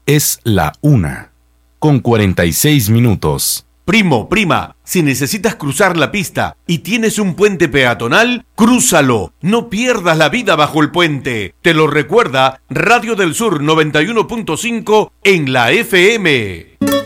Es la 1:46. Primo, prima, si necesitas cruzar la pista y tienes un puente peatonal, crúzalo. No pierdas la vida bajo el puente. Te lo recuerda Radio del Sur 91.5 en la FM.